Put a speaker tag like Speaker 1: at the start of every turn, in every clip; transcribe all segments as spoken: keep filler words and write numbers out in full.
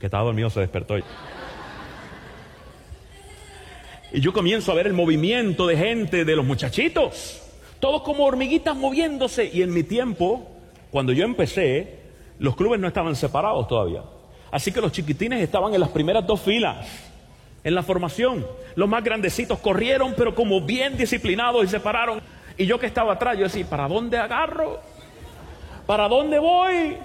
Speaker 1: que estaba dormido se despertó. Y yo comienzo a ver el movimiento de gente, de los muchachitos, todos como hormiguitas moviéndose. Y en mi tiempo, cuando yo empecé, los clubes no estaban separados todavía. Así que los chiquitines estaban en las primeras dos filas, en la formación. Los más grandecitos corrieron, pero como bien disciplinados, y se pararon. Y yo que estaba atrás, yo decía, ¿para dónde agarro? ¿Para dónde voy?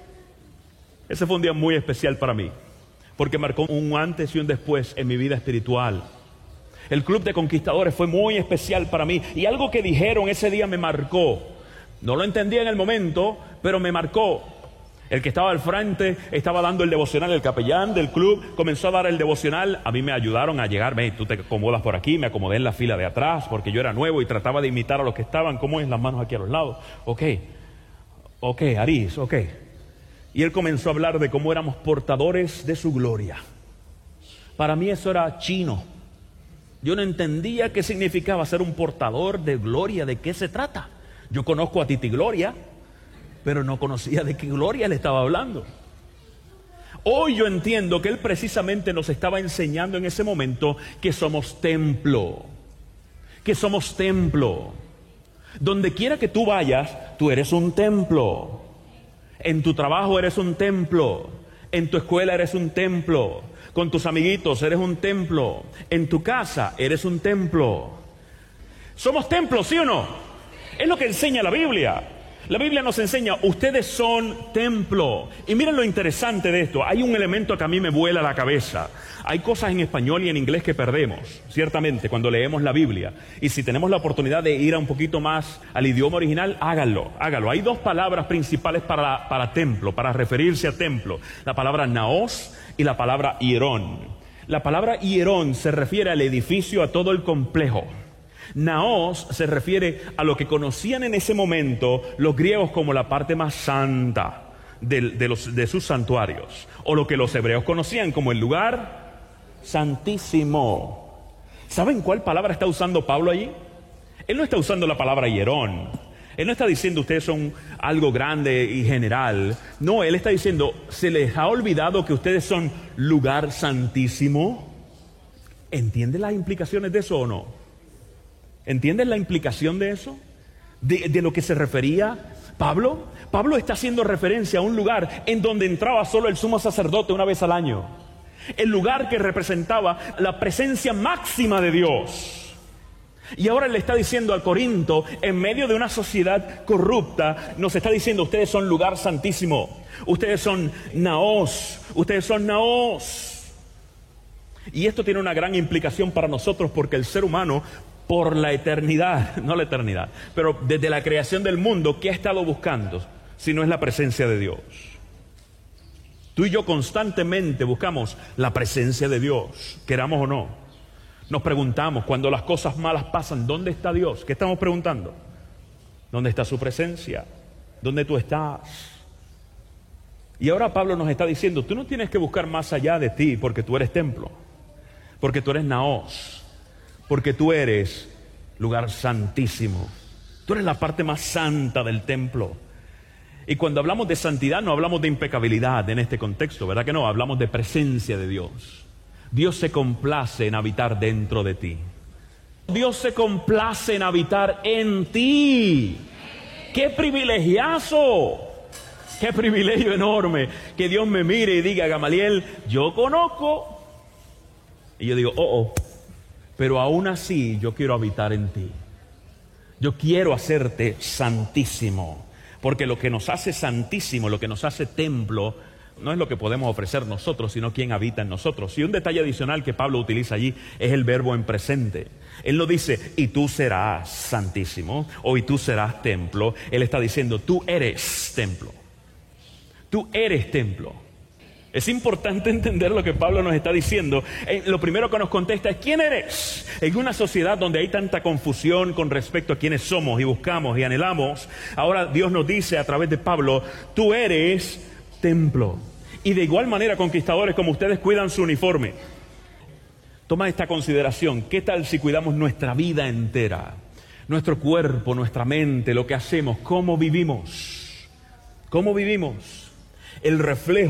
Speaker 1: Ese fue un día muy especial para mí, porque marcó un antes y un después en mi vida espiritual. El Club de Conquistadores fue muy especial para mí, y algo que dijeron ese día me marcó. No lo entendí en el momento, pero me marcó. El que estaba al frente estaba dando el devocional, el capellán del club comenzó a dar el devocional. A mí me ayudaron a llegar, hey, tú te acomodas por aquí, me acomodé en la fila de atrás porque yo era nuevo y trataba de imitar a los que estaban. ¿Cómo es? Las manos aquí a los lados. Ok, ok, Aris, ok. Y él comenzó a hablar de cómo éramos portadores de su gloria. Para mí eso era chino. Yo no entendía qué significaba ser un portador de gloria, de qué se trata. Yo conozco a Titi Gloria, pero no conocía de qué gloria le estaba hablando. Hoy yo entiendo que él precisamente nos estaba enseñando en ese momento que somos templo, que somos templo. Donde quiera que tú vayas, tú eres un templo. En tu trabajo eres un templo, en tu escuela eres un templo, con tus amiguitos eres un templo, en tu casa eres un templo. Somos templos, ¿sí o no? Es lo que enseña la Biblia. La Biblia nos enseña, ustedes son templo. Y miren lo interesante de esto. Hay un elemento que a mí me vuela la cabeza. Hay cosas en español y en inglés que perdemos, ciertamente, cuando leemos la Biblia. Y si tenemos la oportunidad de ir a un poquito más al idioma original, háganlo, háganlo. Hay dos palabras principales para, para templo, para referirse a templo. La palabra naos y la palabra hierón. La palabra hierón se refiere al edificio, a todo el complejo. Naos se refiere a lo que conocían en ese momento los griegos como la parte más santa de, de, los, de sus santuarios, o lo que los hebreos conocían como el lugar santísimo. ¿Saben cuál palabra está usando Pablo allí? Él no está usando la palabra hierón. Él no está diciendo ustedes son algo grande y general. No, él está diciendo, ¿se les ha olvidado que ustedes son lugar santísimo? ¿Entienden las implicaciones de eso o no? ¿Entienden la implicación de eso? De, de lo que se refería Pablo. Pablo está haciendo referencia a un lugar en donde entraba solo el sumo sacerdote una vez al año. El lugar que representaba la presencia máxima de Dios. Y ahora le está diciendo al Corinto, en medio de una sociedad corrupta, nos está diciendo, ustedes son lugar santísimo. Ustedes son naos. Ustedes son naos. Y esto tiene una gran implicación para nosotros porque el ser humano, por la eternidad, no la eternidad, pero desde la creación del mundo, ¿qué ha estado buscando? Si no es la presencia de Dios. Tú y yo constantemente buscamos la presencia de Dios, queramos o no. Nos preguntamos, cuando las cosas malas pasan, ¿dónde está Dios? ¿Qué estamos preguntando? ¿Dónde está su presencia? ¿Dónde tú estás? Y ahora Pablo nos está diciendo, tú no tienes que buscar más allá de ti, porque tú eres templo, porque tú eres naos, porque tú eres lugar santísimo. Tú eres la parte más santa del templo. Y cuando hablamos de santidad no hablamos de impecabilidad en este contexto, ¿verdad que no? Hablamos de presencia de Dios. Dios se complace en habitar dentro de ti. Dios se complace en habitar en ti. ¡Qué privilegiazo! ¡Qué privilegio enorme! Que Dios me mire y diga, Gamaliel, yo conozco. Y yo digo, oh, oh. Pero aún así yo quiero habitar en ti. Yo quiero hacerte santísimo. Porque lo que nos hace santísimo, lo que nos hace templo, no es lo que podemos ofrecer nosotros, sino quien habita en nosotros. Y un detalle adicional que Pablo utiliza allí es el verbo en presente. Él no dice, y tú serás santísimo, o y tú serás templo. Él está diciendo, tú eres templo. Tú eres templo. Es importante entender lo que Pablo nos está diciendo. Eh, lo primero que nos contesta es, ¿quién eres? En una sociedad donde hay tanta confusión con respecto a quiénes somos y buscamos y anhelamos, ahora Dios nos dice a través de Pablo, tú eres templo. Y de igual manera, conquistadores, como ustedes cuidan su uniforme, toma esta consideración. ¿Qué tal si cuidamos nuestra vida entera? Nuestro cuerpo, nuestra mente, lo que hacemos, cómo vivimos. ¿Cómo vivimos? El reflejo